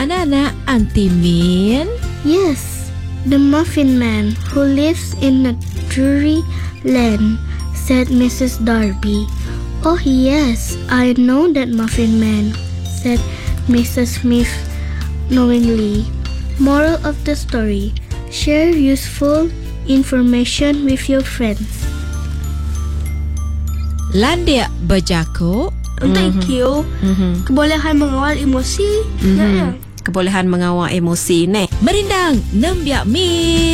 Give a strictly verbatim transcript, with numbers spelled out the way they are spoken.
Anak-anak, Auntie Min? Yes, the Muffin Man who lives in a dreary land, said Missus Darby. Oh yes, I know that Muffin Man, said Missus Smith knowingly. Moral of the story: share useful information with your friends. Landia berjakuk. Thank you. Mm-hmm. Kebolehan mengawal emosi. Mm-hmm. Ya, ya. Kebolehan mengawal emosi ni. Merindang, Nembiak Mi.